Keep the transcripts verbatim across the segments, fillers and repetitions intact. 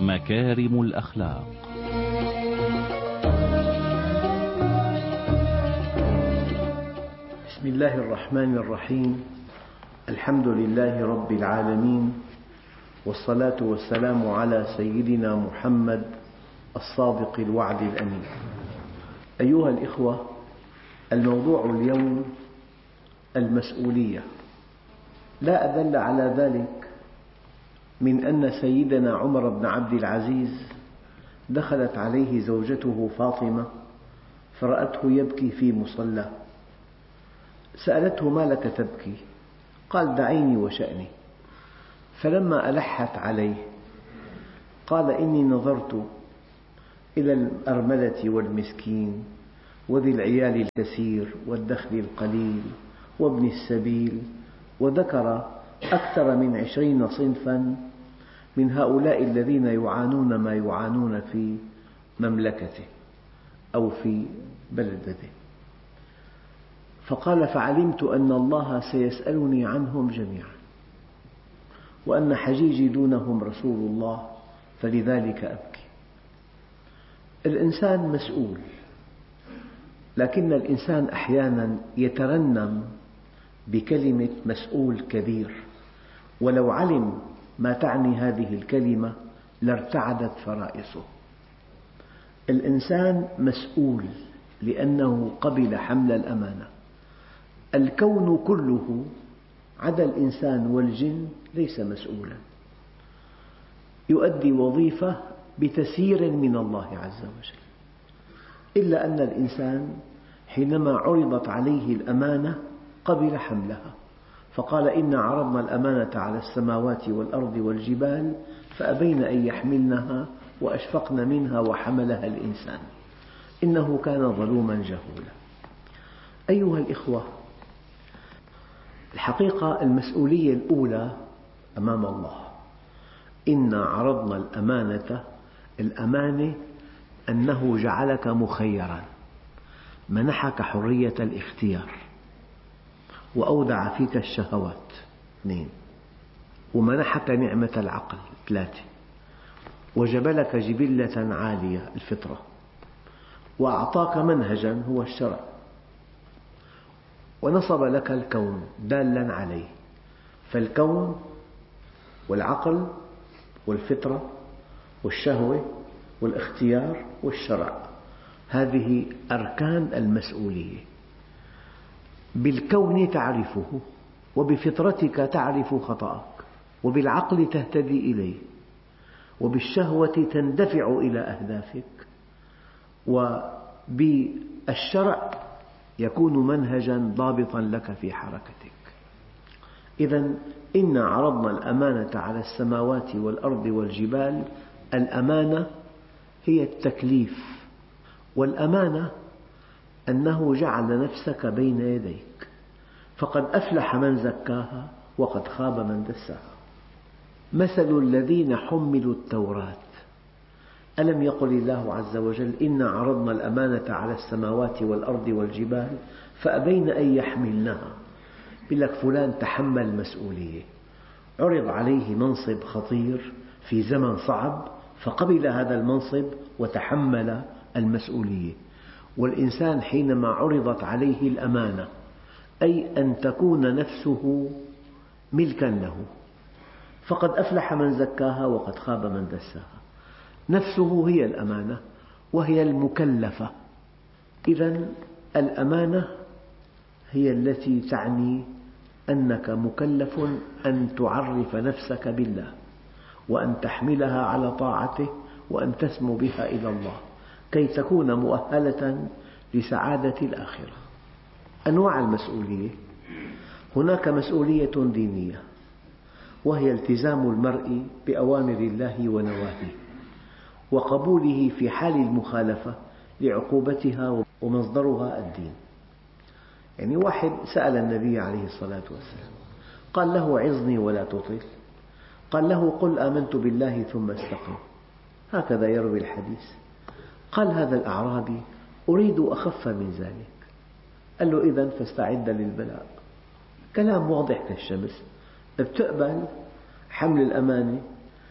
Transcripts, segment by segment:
مكارم الأخلاق. بسم الله الرحمن الرحيم. الحمد لله رب العالمين، والصلاة والسلام على سيدنا محمد الصادق الوعد الأمين. أيها الإخوة، الموضوع اليوم المسؤولية. لا أدل على ذلك من أن سيدنا عمر بن عبد العزيز دخلت عليه زوجته فاطمة فرأته يبكي في مصلاه، سألته: ما لك تبكي؟ قال: دعيني وشأني. فلما ألحت عليه قال: إني نظرت إلى الأرملة والمسكين وذي العيال الكثير والدخل القليل وابن السبيل، وذكر أكثر من عشرين صنفا من هؤلاء الذين يعانون ما يعانون في مملكته أو في بلدته. فقال: فعلمت أن الله سيسألني عنهم جميعا، وأن حجيجي دونهم رسول الله، فلذلك أبكي. الإنسان مسؤول، لكن الإنسان أحيانا يترنم بكلمة مسؤول كبير، ولو علم ما تعني هذه الكلمة لارتعدت فرائصه. الإنسان مسؤول لأنه قبل حمل الأمانة. الكون كله عدا الإنسان والجن ليس مسؤولا، يؤدي وظيفة بتسيير من الله عز وجل، إلا أن الإنسان حينما عرضت عليه الأمانة قبل حملها، فقال: إنا عرضنا الأمانة على السماوات والأرض والجبال فأبين أن يحملنها وأشفقن منها وحملها الإنسان إنه كان ظلوما جهولا. أيها الإخوة، الحقيقة المسؤولية الأولى أمام الله. إنا عرضنا الأمانة. الأمانة أنه جعلك مخيرا، منحك حرية الاختيار، وأودع فيك الشهوات، اثنين، ومنحك نعمة العقل، ثلاثة، وجبلك جبلة عالية، الفطرة، وأعطاك منهجا هو الشرع، ونصب لك الكون دالا عليه. فالكون والعقل والفطرة والشهوة والاختيار والشرع، هذه أركان المسؤولية. بالكون تعرفه، وبفطرتك تعرف خطأك، وبالعقل تهتدي إليه، وبالشهوة تندفع إلى أهدافك، وبالشرع يكون منهجا ضابطا لك في حركتك. إذن إنا عرضنا الأمانة على السماوات والأرض والجبال. الأمانة هي التكليف، والأمانة أنه جعل نفسك بين يديك، فقد أفلح من زكاها وقد خاب من دساها. مثل الذين حملوا التوراة. ألم يقل الله عز وجل: إنا عرضنا الأمانة على السماوات والأرض والجبال فأبين أن يحملنها. يقول لك فلان تحمل مسؤولية، عرض عليه منصب خطير في زمن صعب فقبل هذا المنصب وتحمل المسؤولية. والإنسان حينما عرضت عليه الأمانة، أي أن تكون نفسه ملكا له، فقد أفلح من زكاها وقد خاب من دساها. نفسه هي الأمانة وهي المكلفة. إذن الأمانة هي التي تعني أنك مكلف أن تعرف نفسك بالله، وأن تحملها على طاعته، وأن تسمو بها إلى الله كي تكون مؤهلة لسعادة الآخرة. أنواع المسؤولية: هناك مسؤولية دينية، وهي التزام المرء بأوامر الله ونواهيه، وقبوله في حال المخالفة لعقوبتها، ومصدرها الدين. يعني واحد سأل النبي عليه الصلاة والسلام، قال له: عظني ولا تطل. قال له: قل آمنت بالله ثم استقم. هكذا يروي الحديث. قال هذا الأعرابي: أريد أخف من ذلك. قال له: إذن فاستعد للبلاء. كلام واضح كالشمس. بتقبل حمل الأمانة،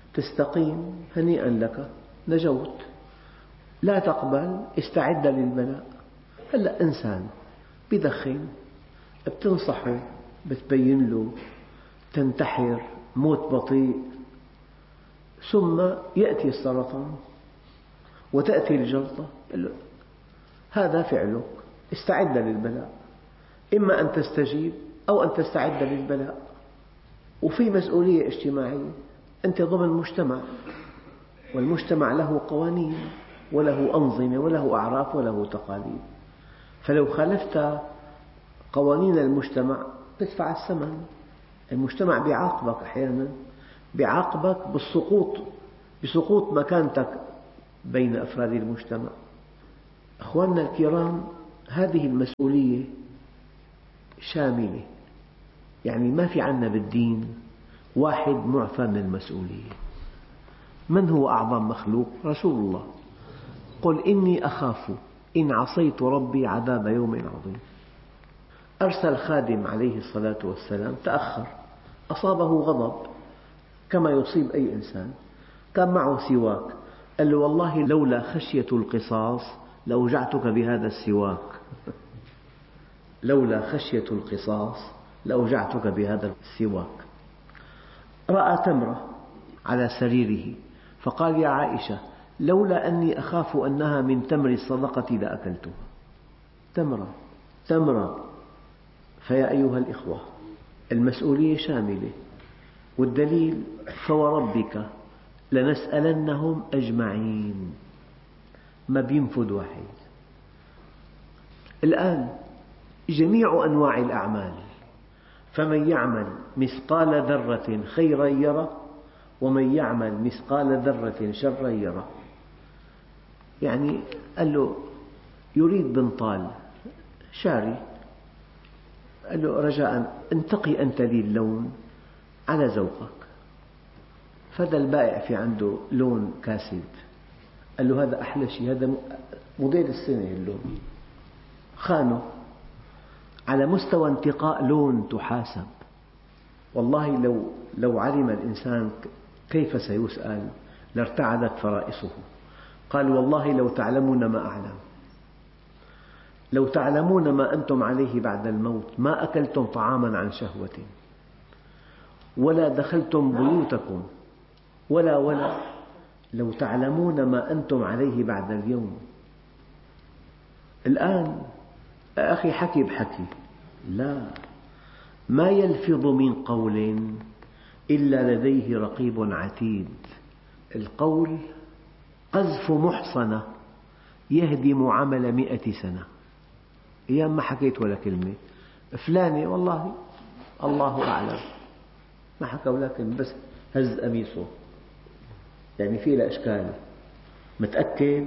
تستقيم هنيئا لك نجوت، لا تقبل استعد للبلاء. هلأ إنسان بدخن، بتنصحه، بتبين له، تنتحر، موت بطيء، ثم يأتي السرطان وتأتي الجلطة، هذا فعلك، استعد للبلاء، إما أن تستجيب أو أن تستعد للبلاء. وفي مسؤولية اجتماعية، أنت ضمن مجتمع، والمجتمع له قوانين وله أنظمة وله أعراف وله تقاليد، فلو خالفت قوانين المجتمع تدفع الثمن. المجتمع بيعاقبك أحيانا، بيعاقبك بالسقوط، بسقوط مكانتك بين أفراد المجتمع. أخواننا الكرام، هذه المسؤولية شاملة، يعني ما في عنا بالدين واحد معفى من المسؤولية. من هو أعظم مخلوق؟ رسول الله. قل إني أخاف إن عصيت ربي عذاب يوم عظيم. أرسل خادم عليه الصلاة والسلام، تأخر، أصابه غضب كما يصيب أي إنسان، كان معه سواك، قال له والله لولا خشية القصاص لأوجعتك بهذا السواك لولا خشية القصاص لأوجعتك بهذا السواك. رأى تمرة على سريره فقال يا عائشة لولا أني أخاف أنها من تمر الصدقة لأكلتها. تمرة تمرة. فيا أيها الإخوة، المسؤولية شاملة، والدليل فوربك لنسألنهم أجمعين، ما بينفذ واحد. الآن جميع أنواع الأعمال، فمن يعمل مثقال ذرة خيرا يره ومن يعمل مثقال ذرة شرا يره. يعني قال له يريد بنطال شاري، قال له رجاء انتقي أنت لي اللون على ذوقك. فهذا البائع في عنده لون كاسد، قال له هذا أحلى شيء، هذا موديل السنة اللون، خانه. على مستوى انتقاء لون تحاسب. والله لو لو علم الإنسان كيف سيسأل لارتعدت فرائصه. قال والله لو تعلمون ما أعلم، لو تعلمون ما أنتم عليه بعد الموت ما أكلتم طعاما عن شهوة ولا دخلتم بيوتكم ولا ولا لو تعلمون ما أنتم عليه بعد اليوم. الآن أخي حكي بحكي، لا، ما يلفظ من قول إلا لديه رقيب عتيد. القول قذف محصنة يهدم عمل مئة سنة. أيام ما حكيت ولا كلمة، فلانة والله الله أعلم ما حكى ولا كلمة، بس هز قميصه، يعني في له إشكال، متأكد،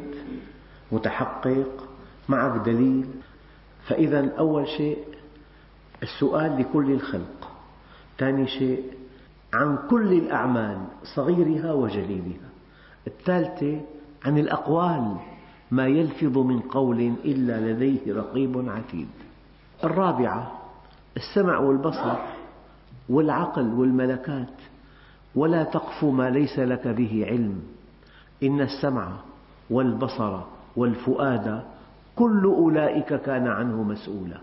متحقق، معك دليل. فإذا أول شيء السؤال لكل الخلق، ثاني شيء عن كل الأعمال صغيرها وجليلها، الثالثة عن الأقوال ما يلفظ من قول إلا لديه رقيب عتيد، الرابعة السمع والبصر والعقل والملكات، ولا تقف ما ليس لك به علم إن السمع والبصر والفؤاد كل أولئك كان عنه مسؤولا.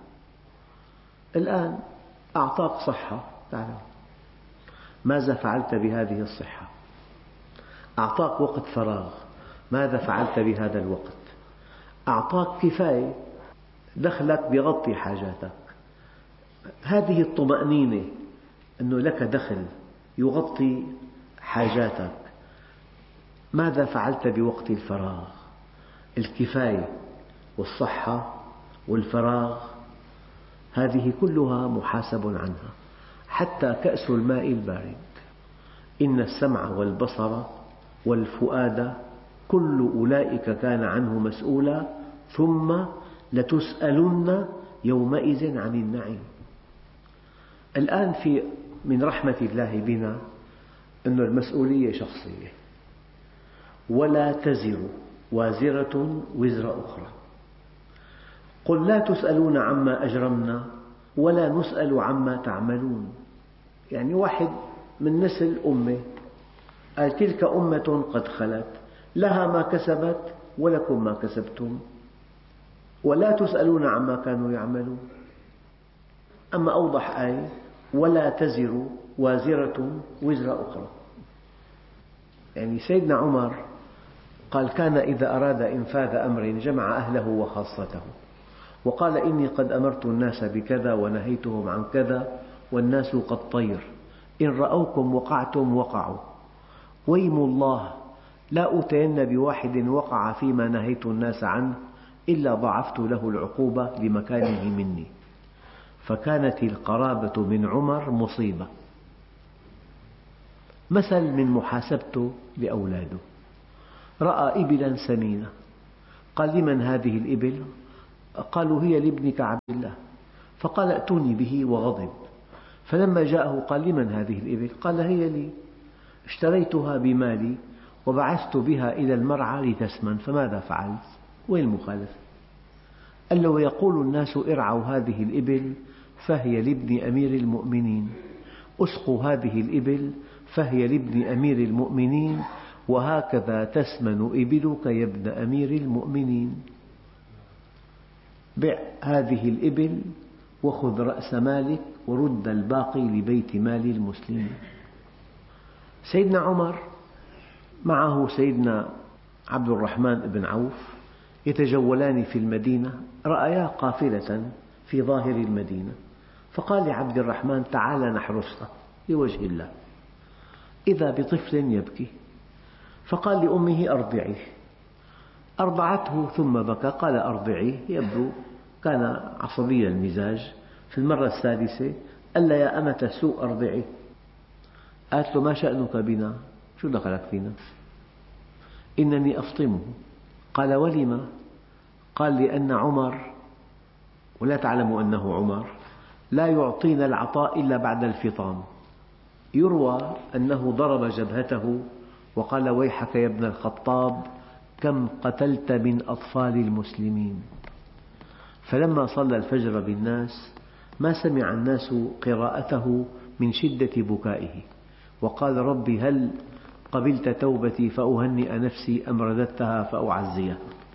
الآن أعطاك صحة، تعلم ماذا فعلت بهذه الصحة؟ أعطاك وقت فراغ، ماذا فعلت بهذا الوقت؟ أعطاك كفاية، دخلك بيغطي حاجاتك، هذه الطمأنينة أنه لك دخل يغطي حاجاتك. ماذا فعلت بوقت الفراغ؟ الكفاية والصحة والفراغ هذه كلها محاسب عنها، حتى كأس الماء البارد. إن السمع والبصر والفؤاد كل أولئك كان عنه مسؤولا ثم لتسألن يومئذ عن النعيم. الآن في من رحمة الله بنا أن المسؤولية شخصية، ولا تزر وازرة وزر أخرى. قل لا تسألون عما أجرمنا ولا نسأل عما تعملون. يعني واحد من نسل أمه قال تلك أمة قد خلت لها ما كسبت ولكم ما كسبتم ولا تسألون عما كانوا يعملون. أما أوضح آية ولا تزر وازرة وزر أخرى. يعني سيدنا عمر قال كان إذا أراد إنفاذ أمر جمع أهله وخاصته وقال إني قد أمرت الناس بكذا ونهيتهم عن كذا والناس كالطير إن رأوكم وقعتم وقعوا ويم الله لا أوتين بواحد وقع فيما نهيت الناس عنه إلا ضاعفت له العقوبة لمكانه مني. فكانت القرابة من عمر مصيبة. مثل من محاسبته لأولاده. رأى إبلا سمينة قال لمن هذه الإبل؟ قالوا هي لابنك عبد الله. فقال ائتوني به وغضب. فلما جاءه قال لمن هذه الإبل؟ قال هي لي اشتريتها بمالي وبعثت بها إلى المرعى لتسمن فماذا فعلت؟ وين المخالفة؟ قال له ويقول الناس ارعوا هذه الإبل فهي لابن أمير المؤمنين أسقوا هذه الإبل فهي لابن أمير المؤمنين وهكذا تسمن إبلك يا ابن أمير المؤمنين. بع هذه الإبل وخذ رأس مالك ورد الباقي لبيت مال المسلمين. سيدنا عمر معه سيدنا عبد الرحمن بن عوف يتجولان في المدينة رأيا قافلة في ظاهر المدينة فقال لعبد الرحمن تعال نحرسها لوجه الله. إذا بطفل يبكي فقال لأمه أرضعيه. أرضعته ثم بكى قال أرضعيه. يبدو كان عصبي المزاج. في المرة الثالثة قال لها يا أمة السوء أرضعيه. قالت له ما شأنك بنا؟ شو دخلك فينا؟ إنني أفطمه. قال ولم؟ قال لأن عمر ولا تعلم أنه عمر لا يعطينا العطاء إلا بعد الفطام. يروى أنه ضرب جبهته وقال ويحك يا ابن الخطاب كم قتلت من أطفال المسلمين. فلما صلى الفجر بالناس ما سمع الناس قراءته من شدة بكائه وقال رب هل قبلت توبتي فأهنئ نفسي أم رددتها فأعزيها.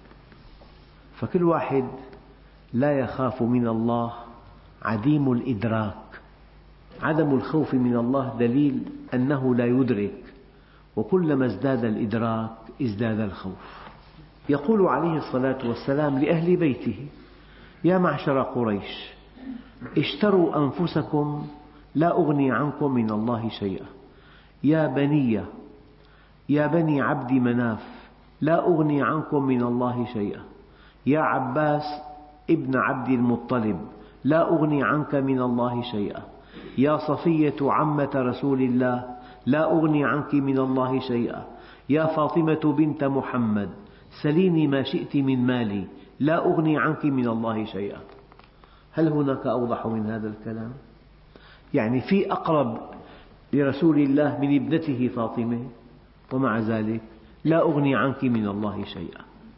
فكل واحد لا يخاف من الله عديم الإدراك. عدم الخوف من الله دليل أنه لا يدرك وكلما ازداد الإدراك ازداد الخوف. يقول عليه الصلاة والسلام لأهل بيته يا معشر قريش اشتروا أنفسكم لا أغني عنكم من الله شيئا. يا بني يا بني عبد مناف لا أغني عنكم من الله شيئا. يا عباس ابن عبد المطلب لا أغني عنك من الله شيئا. يا صفية عمة رسول الله لا أغني عنك من الله شيئا. يا فاطمة بنت محمد سليني ما شئت من مالي لا أغني عنك من الله شيئا. هل هناك أوضح من هذا الكلام؟ يعني في أقرب لرسول الله من ابنته فاطمة ومع ذلك لا أغني عنك من الله شيئا.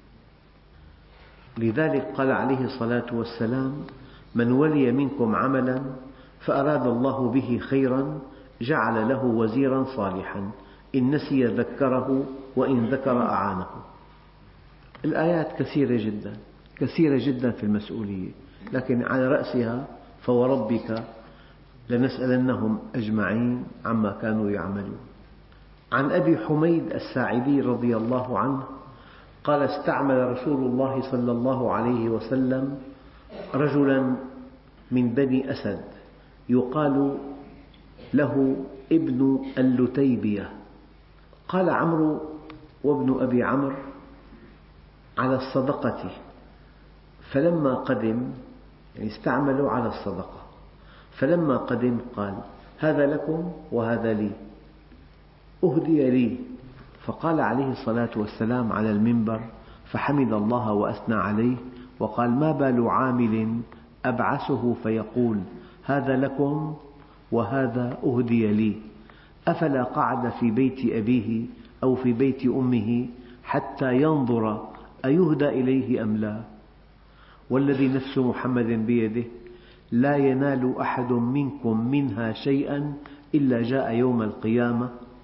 لذلك قال عليه الصلاة والسلام من ولي منكم عملا فأراد الله به خيرا جعل له وزيرا صالحا إن نسي ذكره وإن ذكر أعانه. الآيات كثيرة جدا كثيرة جدا في المسؤولية لكن على رأسها فوربك لنسألنهم أجمعين عما كانوا يعملون. عن أبي حميد الساعدي رضي الله عنه قال استعمل رسول الله صلى الله عليه وسلم رجلا من بني أسد يقال له ابن اللتيبية. قال عمرو وابن أبي عمرو على الصدقة فلما قدم يعني استعملوا على الصدقة فلما قدم قال هذا لكم وهذا لي أهدي لي. فقال عليه الصلاة والسلام على المنبر فحمد الله وأثنى عليه وقال ما بال عامل أبعثه فيقول هذا لكم وهذا أهدي لي أفلا قعد في بيت أبيه أو في بيت أمه حتى ينظر أيهدى إليه أم لا. والذي نفس محمد بيده لا ينال أحد منكم منها شيئا إلا جاء يوم القيامة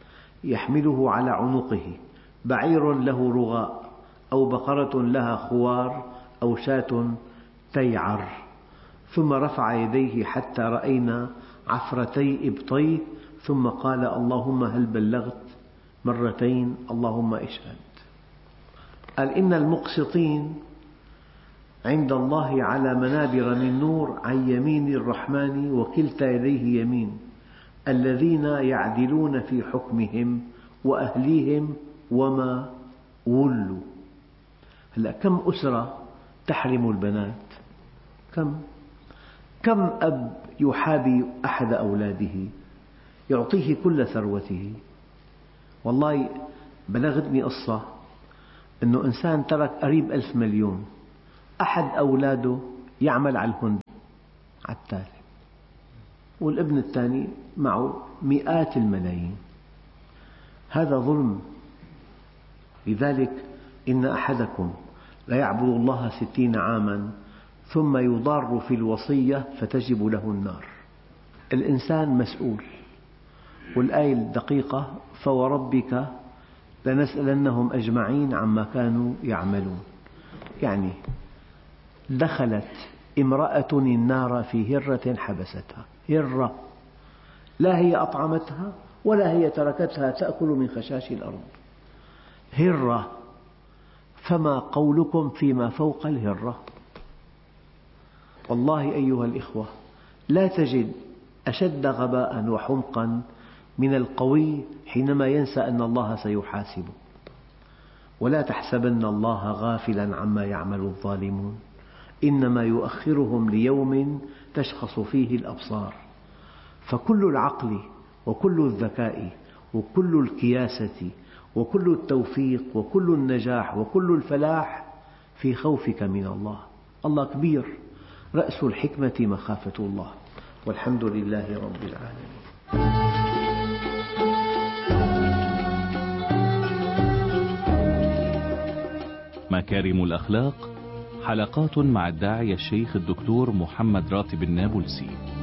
يحمله على عنقه، بعير له رغاء، أو بقرة لها خوار، أو شاة تيعر. ثم رفع يديه حتى رأينا عفرتي إبطيه، ثم قال: اللهم هل بلغت؟ مرتين: اللهم اشهد. قال: إن المقسطين عند الله على منابر من نور عن يمين الرحمن وكلتا يديه يمين، الذين يعدلون في حكمهم وأهليهم وما ولوا. هلأ كم أسرة تحرم البنات؟ كم كم أب يحابي أحد أولاده، يعطيه كل ثروته. والله بلغتني قصة أنه إنسان ترك قريب ألف مليون، أحد أولاده يعمل على الهند على التالي، والابن الثاني معه مئات الملايين. هذا ظلم. لذلك إن أحدكم ليعبد الله ستين عاما ثم يضار في الوصية فتجب له النار. الإنسان مسؤول. والآية الدقيقة: فوربك لنسألنهم أجمعين عما كانوا يعملون. يعني دخلت امرأة النار في هرة حبستها، هرة لا هي أطعمتها ولا هي تركتها تأكل من خشاش الأرض، هرة. فما قولكم فيما فوق الهرة؟ والله أيها الإخوة، لا تجد أشد غباء وحمقا من القوي حينما ينسى أن الله سيحاسبه. ولا تحسبن الله غافلا عما يعمل الظالمون، إنما يؤخرهم ليوم تشخص فيه الأبصار. فكل العقل وكل الذكاء وكل الكياسة وكل التوفيق وكل النجاح وكل الفلاح في خوفك من الله. الله كبير، رأس الحكمة مخافة الله، والحمد لله رب العالمين. مكارم الأخلاق، حلقات مع الداعية الشيخ الدكتور محمد راتب النابلسي.